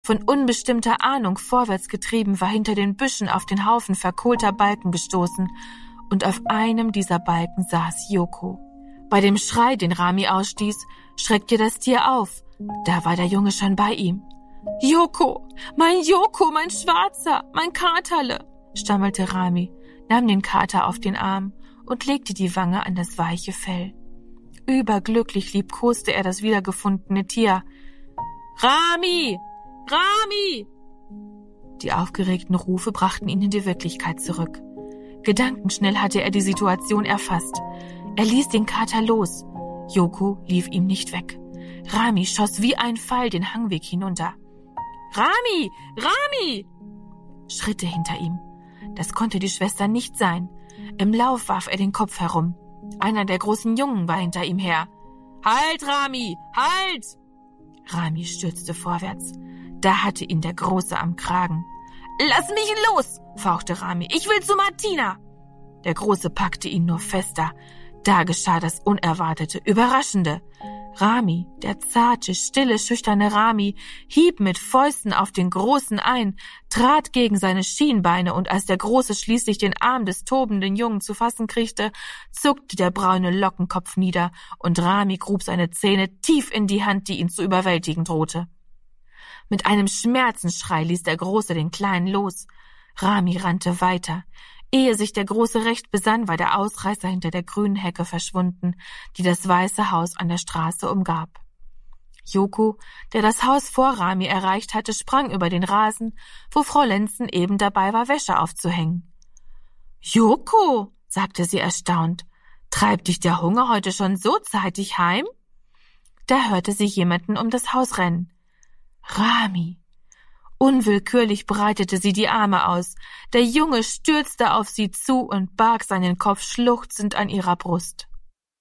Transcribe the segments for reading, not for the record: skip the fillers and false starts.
von unbestimmter Ahnung vorwärts getrieben, war hinter den Büschen auf den Haufen verkohlter Balken gestoßen, und auf einem dieser Balken saß Yoko. Bei dem Schrei, den Rami ausstieß, schreckte das Tier auf. Da war der Junge schon bei ihm. »Yoko, mein Schwarzer, mein Katerle«, stammelte Rami, nahm den Kater auf den Arm und legte die Wange an das weiche Fell. Überglücklich liebkoste er das wiedergefundene Tier. »Rami! Rami!« Die aufgeregten Rufe brachten ihn in die Wirklichkeit zurück. Gedankenschnell hatte er die Situation erfasst. Er ließ den Kater los. Yoko lief ihm nicht weg. Rami schoss wie ein Pfeil den Hangweg hinunter. »Rami! Rami!« Schritte hinter ihm. Das konnte die Schwester nicht sein. Im Lauf warf er den Kopf herum. Einer der großen Jungen war hinter ihm her. »Halt, Rami! Halt!« Rami stürzte vorwärts. Da hatte ihn der Große am Kragen. »Lass mich los«, fauchte Rami. »Ich will zu Martina!« Der Große packte ihn nur fester. Da geschah das Unerwartete, Überraschende. Rami, der zarte, stille, schüchterne Rami, hieb mit Fäusten auf den Großen ein, trat gegen seine Schienbeine, und als der Große schließlich den Arm des tobenden Jungen zu fassen kriegte, zuckte der braune Lockenkopf nieder, und Rami grub seine Zähne tief in die Hand, die ihn zu überwältigen drohte. Mit einem Schmerzensschrei ließ der Große den Kleinen los. Rami rannte weiter. Ehe sich der Große recht besann, war der Ausreißer hinter der grünen Hecke verschwunden, die das weiße Haus an der Straße umgab. Yoko, der das Haus vor Rami erreicht hatte, sprang über den Rasen, wo Frau Lenzen eben dabei war, Wäsche aufzuhängen. »Yoko«, sagte sie erstaunt, »treibt dich der Hunger heute schon so zeitig heim?« Da hörte sie jemanden um das Haus rennen. »Rami!« Unwillkürlich breitete sie die Arme aus. Der Junge stürzte auf sie zu und barg seinen Kopf schluchzend an ihrer Brust.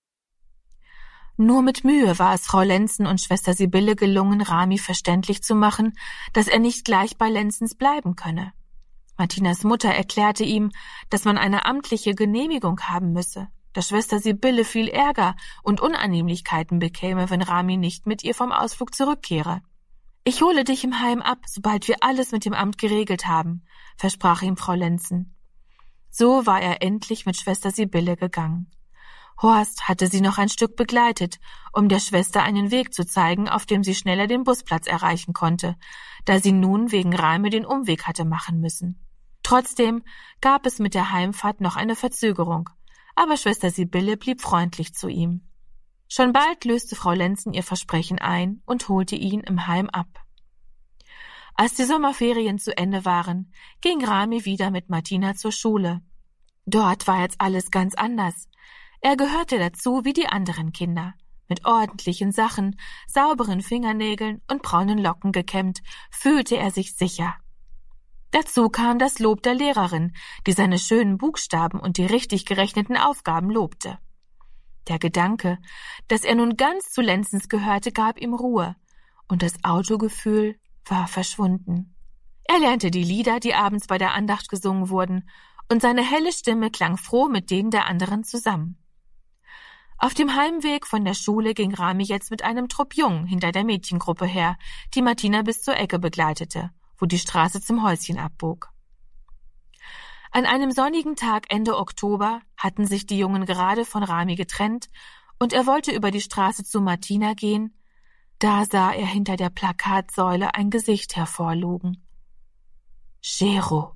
Nur mit Mühe war es Frau Lenzen und Schwester Sibylle gelungen, Rami verständlich zu machen, dass er nicht gleich bei Lenzens bleiben könne. Martinas Mutter erklärte ihm, dass man eine amtliche Genehmigung haben müsse, dass Schwester Sibylle viel Ärger und Unannehmlichkeiten bekäme, wenn Rami nicht mit ihr vom Ausflug zurückkehre. »Ich hole dich im Heim ab, sobald wir alles mit dem Amt geregelt haben«, versprach ihm Frau Lenzen. So war er endlich mit Schwester Sibylle gegangen. Horst hatte sie noch ein Stück begleitet, um der Schwester einen Weg zu zeigen, auf dem sie schneller den Busplatz erreichen konnte, da sie nun wegen Rami den Umweg hatte machen müssen. Trotzdem gab es mit der Heimfahrt noch eine Verzögerung, aber Schwester Sibylle blieb freundlich zu ihm. Schon bald löste Frau Lenzen ihr Versprechen ein und holte ihn im Heim ab. Als die Sommerferien zu Ende waren, ging Rami wieder mit Martina zur Schule. Dort war jetzt alles ganz anders. Er gehörte dazu wie die anderen Kinder. Mit ordentlichen Sachen, sauberen Fingernägeln und braunen Locken gekämmt, fühlte er sich sicher. Dazu kam das Lob der Lehrerin, die seine schönen Buchstaben und die richtig gerechneten Aufgaben lobte. Der Gedanke, dass er nun ganz zu Lenzens gehörte, gab ihm Ruhe, und das Autogefühl war verschwunden. Er lernte die Lieder, die abends bei der Andacht gesungen wurden, und seine helle Stimme klang froh mit denen der anderen zusammen. Auf dem Heimweg von der Schule ging Rami jetzt mit einem Trupp Jungen hinter der Mädchengruppe her, die Martina bis zur Ecke begleitete, wo die Straße zum Häuschen abbog. An einem sonnigen Tag Ende Oktober hatten sich die Jungen gerade von Rami getrennt, und er wollte über die Straße zu Martina gehen. Da sah er hinter der Plakatsäule ein Gesicht hervorlugen. Gero.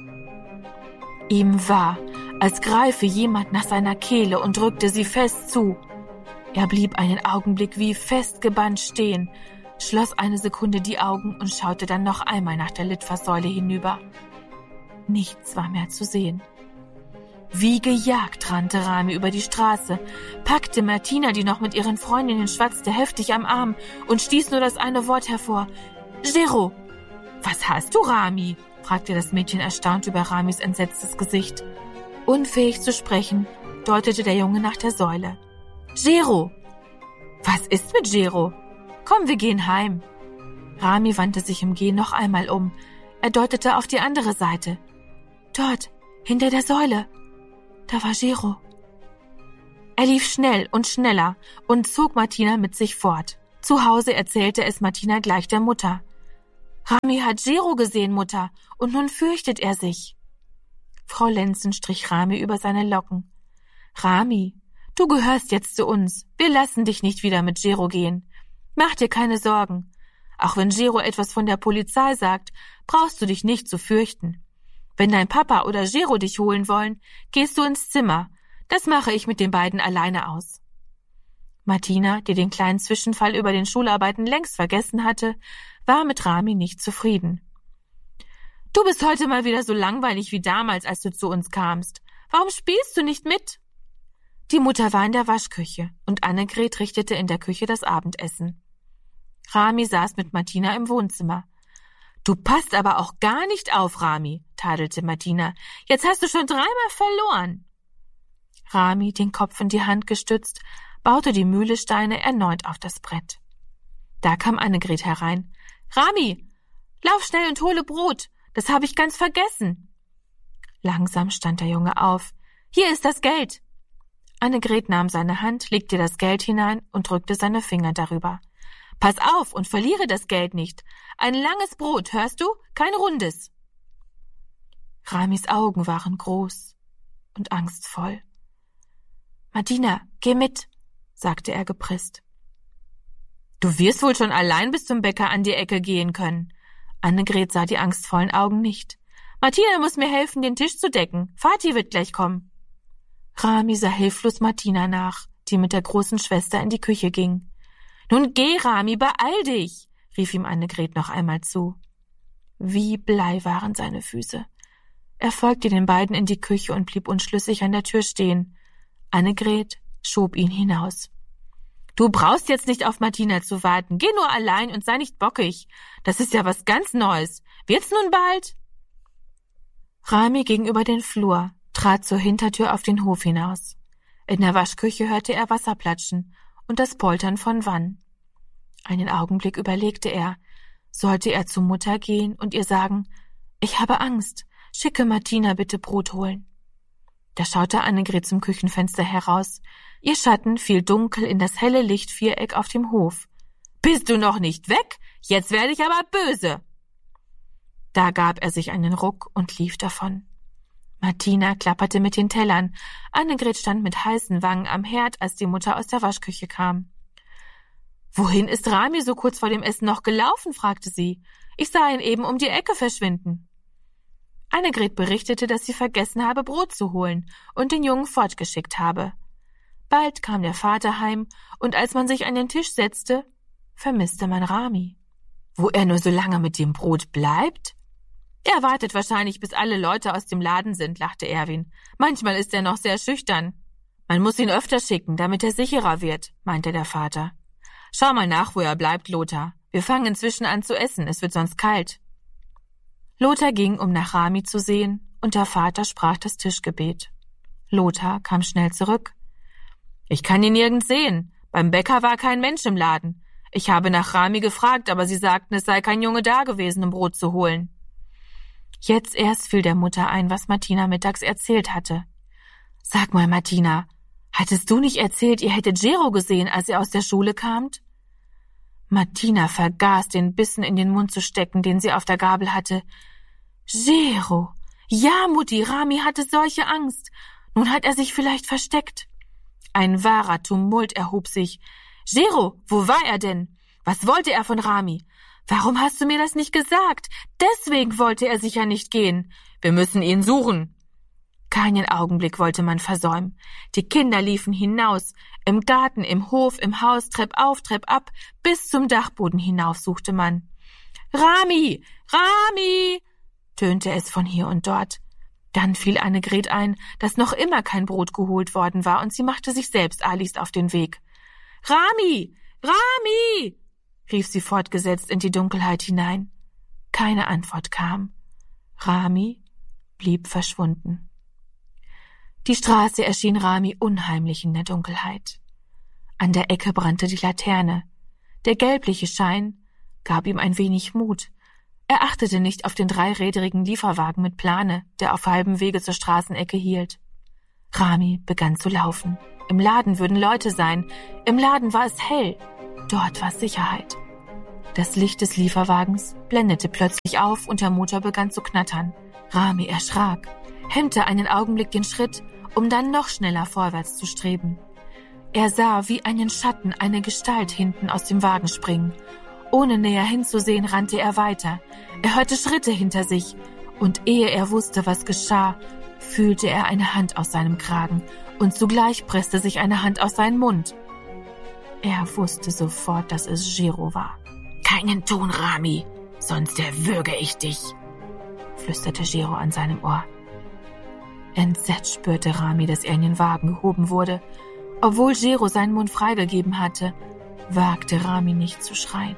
Ihm war, als greife jemand nach seiner Kehle und drückte sie fest zu. Er blieb einen Augenblick wie festgebannt stehen, schloss eine Sekunde die Augen und schaute dann noch einmal nach der Litfaßsäule hinüber. Nichts war mehr zu sehen. Wie gejagt rannte Rami über die Straße, packte Martina, die noch mit ihren Freundinnen schwatzte, heftig am Arm und stieß nur das eine Wort hervor. »Gero!« »Was hast du, Rami?« fragte das Mädchen erstaunt über Ramis entsetztes Gesicht. Unfähig zu sprechen, deutete der Junge nach der Säule. »Gero!« »Was ist mit Gero?« »Komm, wir gehen heim.« Rami wandte sich im Gehen noch einmal um. Er deutete auf die andere Seite. Dort, hinter der Säule, da war Gero. Er lief schnell und schneller und zog Martina mit sich fort. Zu Hause erzählte es Martina gleich der Mutter. Rami hat Gero gesehen, Mutter, und nun fürchtet er sich. Frau Lenzen strich Rami über seine Locken. Rami, du gehörst jetzt zu uns. Wir lassen dich nicht wieder mit Gero gehen. Mach dir keine Sorgen. Auch wenn Gero etwas von der Polizei sagt, brauchst du dich nicht zu fürchten. Wenn dein Papa oder Gero dich holen wollen, gehst du ins Zimmer. Das mache ich mit den beiden alleine aus. Martina, die den kleinen Zwischenfall über den Schularbeiten längst vergessen hatte, war mit Rami nicht zufrieden. Du bist heute mal wieder so langweilig wie damals, als du zu uns kamst. Warum spielst du nicht mit? Die Mutter war in der Waschküche und Annegret richtete in der Küche das Abendessen. Rami saß mit Martina im Wohnzimmer. Du passt aber auch gar nicht auf, Rami, tadelte Martina. Jetzt hast du schon 3-mal verloren. Rami, den Kopf in die Hand gestützt, baute die Mühlesteine erneut auf das Brett. Da kam Annegret herein. Rami, lauf schnell und hole Brot. Das habe ich ganz vergessen. Langsam stand der Junge auf. Hier ist das Geld. Annegret nahm seine Hand, legte das Geld hinein und drückte seine Finger darüber. Pass auf und verliere das Geld nicht. Ein langes Brot, hörst du? Kein rundes. Ramis Augen waren groß und angstvoll. Martina, geh mit, sagte er gepresst. Du wirst wohl schon allein bis zum Bäcker an die Ecke gehen können. Annegret sah die angstvollen Augen nicht. Martina muss mir helfen, den Tisch zu decken. Vati wird gleich kommen. Rami sah hilflos Martina nach, die mit der großen Schwester in die Küche ging. Nun geh, Rami, beeil dich, rief ihm Annegret noch einmal zu. Wie Blei waren seine Füße. Er folgte den beiden in die Küche und blieb unschlüssig an der Tür stehen. Annegret schob ihn hinaus. Du brauchst jetzt nicht auf Martina zu warten. Geh nur allein und sei nicht bockig. Das ist ja was ganz Neues. Wird's nun bald? Rami ging über den Flur, trat zur Hintertür auf den Hof hinaus. In der Waschküche hörte er Wasser platschen und das Poltern von Wannen. Einen Augenblick überlegte er. Sollte er zu Mutter gehen und ihr sagen, ich habe Angst, schicke Martina bitte Brot holen. Da schaute Annegret zum Küchenfenster heraus. Ihr Schatten fiel dunkel in das helle Lichtviereck auf dem Hof. Bist du noch nicht weg? Jetzt werde ich aber böse. Da gab er sich einen Ruck und lief davon. Martina klapperte mit den Tellern. Annegret stand mit heißen Wangen am Herd, als die Mutter aus der Waschküche kam. Wohin ist Rami so kurz vor dem Essen noch gelaufen? Fragte sie. Ich sah ihn eben um die Ecke verschwinden. Annegret berichtete, dass sie vergessen habe, Brot zu holen und den Jungen fortgeschickt habe. Bald kam der Vater heim, und als man sich an den Tisch setzte, vermisste man Rami. Wo er nur so lange mit dem Brot bleibt? Er wartet wahrscheinlich, bis alle Leute aus dem Laden sind, lachte Erwin. Manchmal ist er noch sehr schüchtern. Man muss ihn öfter schicken, damit er sicherer wird, meinte der Vater. Schau mal nach, wo er bleibt, Lothar. Wir fangen inzwischen an zu essen, es wird sonst kalt. Lothar ging, um nach Rami zu sehen, und der Vater sprach das Tischgebet. Lothar kam schnell zurück. Ich kann ihn nirgends sehen. Beim Bäcker war kein Mensch im Laden. Ich habe nach Rami gefragt, aber sie sagten, es sei kein Junge da gewesen, um Brot zu holen. Jetzt erst fiel der Mutter ein, was Martina mittags erzählt hatte. Sag mal, Martina, hattest du nicht erzählt, ihr hättet Gero gesehen, als ihr aus der Schule kamt? Martina vergaß, den Bissen in den Mund zu stecken, den sie auf der Gabel hatte. Gero! Ja, Mutti, Rami hatte solche Angst. Nun hat er sich vielleicht versteckt. Ein wahrer Tumult erhob sich. Gero, wo war er denn? Was wollte er von Rami? Warum hast du mir das nicht gesagt? Deswegen wollte er sicher nicht gehen. Wir müssen ihn suchen. Keinen Augenblick wollte man versäumen. Die Kinder liefen hinaus. Im Garten, im Hof, im Haus, Trepp auf, Trepp ab, bis zum Dachboden hinauf suchte man. Rami! Rami! Tönte es von hier und dort. Dann fiel Annegret ein, dass noch immer kein Brot geholt worden war, und sie machte sich selbst eiligst auf den Weg. Rami! Rami! Rief sie fortgesetzt in die Dunkelheit hinein. Keine Antwort kam. Rami blieb verschwunden. Die Straße erschien Rami unheimlich in der Dunkelheit. An der Ecke brannte die Laterne. Der gelbliche Schein gab ihm ein wenig Mut. Er achtete nicht auf den dreirädrigen Lieferwagen mit Plane, der auf halbem Wege zur Straßenecke hielt. Rami begann zu laufen. Im Laden würden Leute sein. Im Laden war es hell. Dort war Sicherheit. Das Licht des Lieferwagens blendete plötzlich auf und der Motor begann zu knattern. Rami erschrak, hemmte einen Augenblick den Schritt, um dann noch schneller vorwärts zu streben. Er sah wie einen Schatten eine Gestalt hinten aus dem Wagen springen. Ohne näher hinzusehen, rannte er weiter. Er hörte Schritte hinter sich und ehe er wusste, was geschah, fühlte er eine Hand aus seinem Kragen und zugleich presste sich eine Hand aus seinen Mund. Er wusste sofort, dass es Gero war. »Keinen Ton, Rami, sonst erwürge ich dich«, flüsterte Gero an seinem Ohr. Entsetzt spürte Rami, dass er in den Wagen gehoben wurde. Obwohl Gero seinen Mund freigegeben hatte, wagte Rami nicht zu schreien.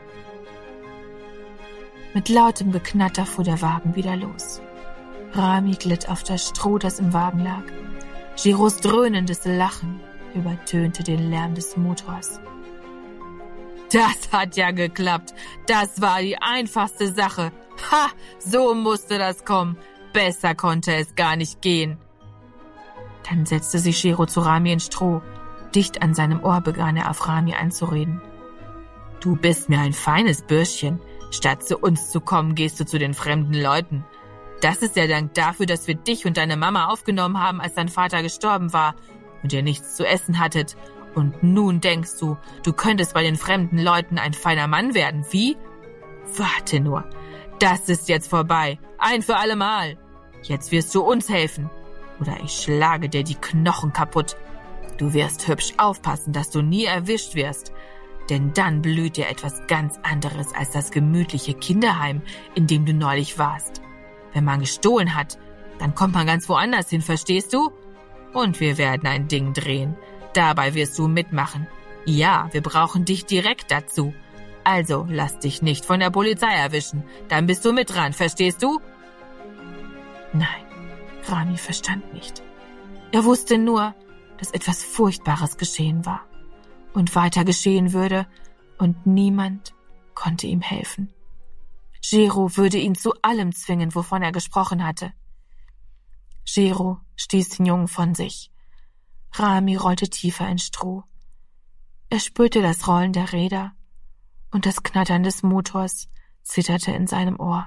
Mit lautem Geknatter fuhr der Wagen wieder los. Rami glitt auf das Stroh, das im Wagen lag. Geros dröhnendes Lachen übertönte den Lärm des Motors. »Das hat ja geklappt. Das war die einfachste Sache. Ha, so musste das kommen. Besser konnte es gar nicht gehen.« Dann setzte sich Gero zu Rami ins Stroh. Dicht an seinem Ohr begann er auf Rami einzureden. »Du bist mir ein feines Bürschchen. Statt zu uns zu kommen, gehst du zu den fremden Leuten. Das ist der Dank dafür, dass wir dich und deine Mama aufgenommen haben, als dein Vater gestorben war und ihr nichts zu essen hattet. Und nun denkst du, du könntest bei den fremden Leuten ein feiner Mann werden. Wie? Warte nur. Das ist jetzt vorbei. Ein für alle Mal. Jetzt wirst du uns helfen. Oder ich schlage dir die Knochen kaputt. Du wirst hübsch aufpassen, dass du nie erwischt wirst. Denn dann blüht dir etwas ganz anderes als das gemütliche Kinderheim, in dem du neulich warst. Wenn man gestohlen hat, dann kommt man ganz woanders hin, verstehst du? Und wir werden ein Ding drehen. Dabei wirst du mitmachen. Ja, wir brauchen dich direkt dazu. Also lass dich nicht von der Polizei erwischen. Dann bist du mit dran, verstehst du? Nein, Rami verstand nicht. Er wusste nur, dass etwas Furchtbares geschehen war und weiter geschehen würde und niemand konnte ihm helfen. Gero würde ihn zu allem zwingen, wovon er gesprochen hatte. Gero stieß den Jungen von sich. Rami rollte tiefer ins Stroh. Er spürte das Rollen der Räder und das Knattern des Motors zitterte in seinem Ohr.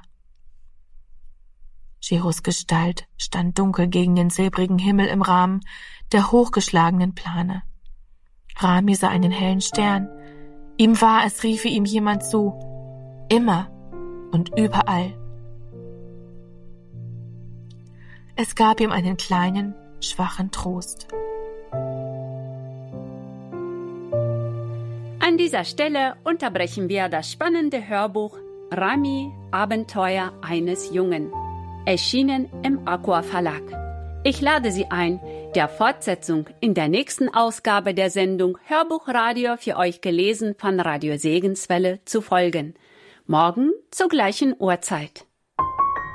Geros Gestalt stand dunkel gegen den silbrigen Himmel im Rahmen der hochgeschlagenen Plane. Rami sah einen hellen Stern. Ihm war, als riefe ihm jemand zu. Immer und überall. Es gab ihm einen kleinen, schwachen Trost. An dieser Stelle unterbrechen wir das spannende Hörbuch Rami, Abenteuer eines Jungen, erschienen im Aqua Verlag. Ich lade Sie ein, der Fortsetzung in der nächsten Ausgabe der Sendung Hörbuchradio für euch gelesen von Radio Segenswelle zu folgen. Morgen zur gleichen Uhrzeit.